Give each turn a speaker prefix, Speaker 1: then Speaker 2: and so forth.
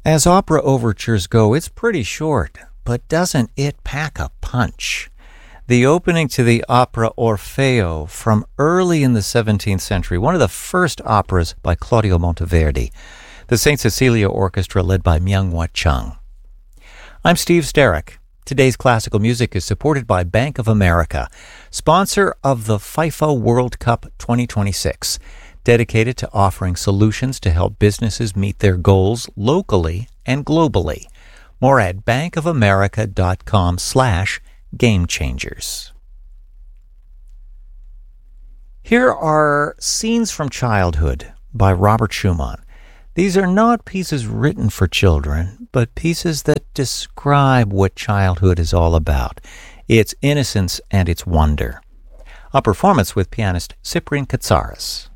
Speaker 1: As opera overtures go, it's pretty short, but doesn't it pack a punch? The opening to the opera Orfeo from early in the 17th century, one of the first operas by Claudio Monteverdi, the St. Cecilia Orchestra led by Myung-Wha Chung. I'm Steve Sterrick. Today's classical music is supported by Bank of America, sponsor of the FIFA World Cup 2026, dedicated to offering solutions to help businesses meet their goals locally and globally. More at bankofamerica.com/gamechangers. Here are Scenes from Childhood by Robert Schumann. These are not pieces written for children, but pieces that describe what childhood is all about, its innocence and its wonder. A performance with pianist Cyprian Katsaris.